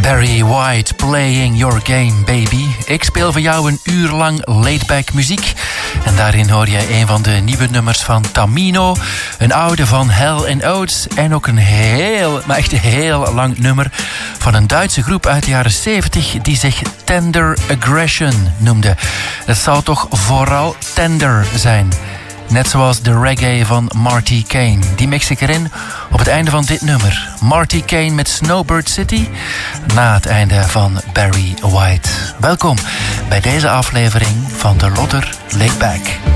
Barry White, Playing Your Game, Baby. Ik speel voor jou een uur lang laidback muziek. En daarin hoor je een van de nieuwe nummers van Tamino. Een oude van Hell and Oates. En ook een maar echt heel lang nummer van een Duitse groep uit de jaren 70... die zich Tender Aggression noemde. Het zal toch vooral tender zijn. Net zoals de reggae van Marty Kane. Die mix ik erin op het einde van dit nummer. Marty Kane met Snowbird City. Na het einde van Barry White. Welkom bij deze aflevering van de Lodder Laidback.